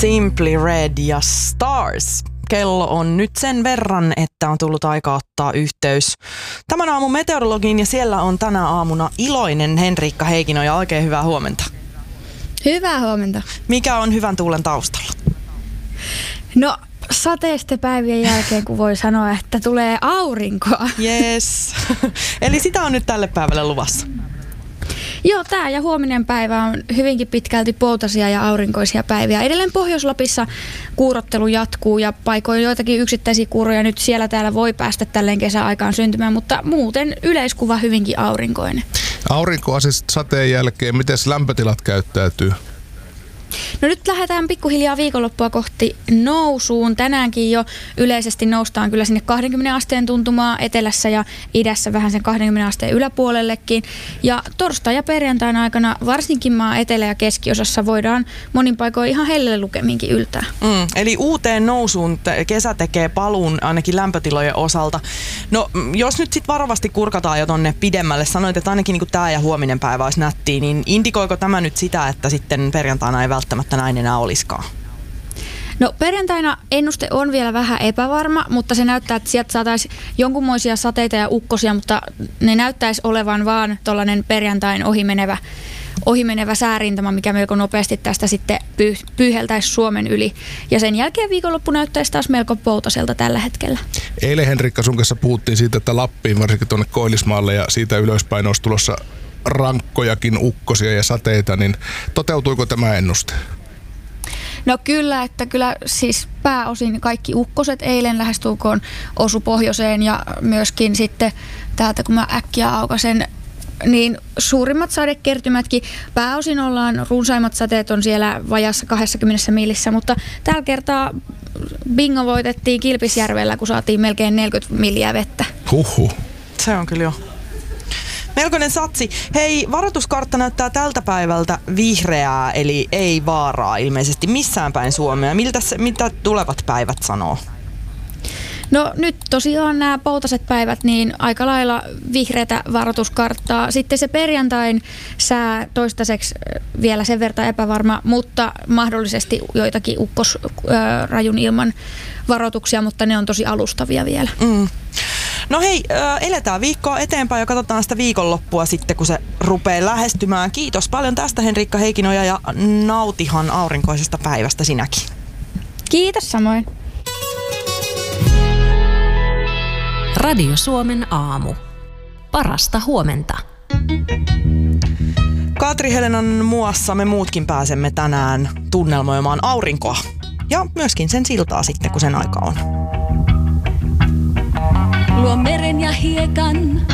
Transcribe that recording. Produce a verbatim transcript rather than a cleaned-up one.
Simply Red ja Stars. Kello on nyt sen verran, että on tullut aika ottaa yhteys tämän aamun meteorologiin ja siellä on tänä aamuna iloinen Henriikka Heikkinen ja oikein hyvää huomenta. Hyvää huomenta. Mikä on hyvän tuulen taustalla? No sateisten päivien jälkeen, kun voi sanoa, että tulee aurinkoa. Yes. Eli sitä on nyt tälle päivälle luvassa. Joo, tämä ja huominen päivä on hyvinkin pitkälti poutaisia ja aurinkoisia päiviä. Edelleen Pohjois-Lapissa kuurottelu jatkuu ja paikoin joitakin yksittäisiä kuuroja nyt siellä täällä voi päästä tälleen kesäaikaan syntymään, mutta muuten yleiskuva hyvinkin aurinkoinen. Aurinkoa siis sateen jälkeen, miten lämpötilat käyttäytyy? No nyt lähdetään pikkuhiljaa viikonloppua kohti nousuun. Tänäänkin jo yleisesti noustaan kyllä sinne kaksikymmentä asteen tuntumaa etelässä ja idässä vähän sen kaksikymmentä asteen yläpuolellekin. Ja torstai- ja perjantaina aikana varsinkin maan etelä- ja keskiosassa voidaan monin paikoin ihan hellelle lukemiinkin yltää. Mm, eli uuteen nousuun kesä tekee paluun ainakin lämpötilojen osalta. No jos nyt sitten varovasti kurkataan jo tonne pidemmälle, sanoit, että ainakin niin tämä ja huominen päivä olisi nättiä, niin indikoiko tämä nyt sitä, että sitten perjantaina ei välttämättä näin enää olisikaan? No perjantaina ennuste on vielä vähän epävarma, mutta se näyttää, että sieltä saataisiin jonkunmoisia sateita ja ukkosia, mutta ne näyttäisi olevan vaan tuollainen perjantain ohimenevä, ohimenevä säärintama, mikä melko nopeasti tästä sitten py- pyyheltäisi Suomen yli. Ja sen jälkeen viikonloppu näyttäisi taas melko poutaselta tällä hetkellä. Eilen Henriikka sun kanssa puhuttiin siitä, että Lappiin, varsinkin tuonne Koillismaalle ja siitä ylöspäin olisi tulossa rankkojakin ukkosia ja sateita, niin toteutuiko tämä ennuste? No kyllä, että kyllä siis pääosin kaikki ukkoset eilen lähestulkoon osu pohjoiseen ja myöskin sitten täältä kun mä äkkiä aukasen, niin suurimmat sadekertymätkin pääosin ollaan, runsaimmat sateet on siellä vajassa kaksikymmentä millissä, mutta tällä kertaa bingo voitettiin Kilpisjärvellä, kun saatiin melkein neljäkymmentä milliä vettä. Huhhuh. Se on kyllä jo melkoinen satsi. Hei, varoituskartta näyttää tältä päivältä vihreää, eli ei vaaraa ilmeisesti missään päin Suomea. Miltä, mitä tulevat päivät sanoo? No nyt tosiaan nämä poutaset päivät, niin aika lailla vihreätä varoituskarttaa. Sitten se perjantain sää toistaiseksi vielä sen verran epävarma, mutta mahdollisesti joitakin ukkosrajun ilman varoituksia, mutta ne on tosi alustavia vielä. Mm. No hei, eletään viikkoa eteenpäin ja katsotaan sitä viikonloppua sitten, kun se rupeaa lähestymään. Kiitos paljon tästä Henriikka Heikkinen ja nautihan aurinkoisesta päivästä sinäkin. Kiitos samoin. Radio Suomen aamu. Parasta huomenta. Katri Helenan muassa me muutkin pääsemme tänään tunnelmoimaan aurinkoa. Ja myöskin sen siltaa sitten, kun sen aika on. Luo meren ja hiekan,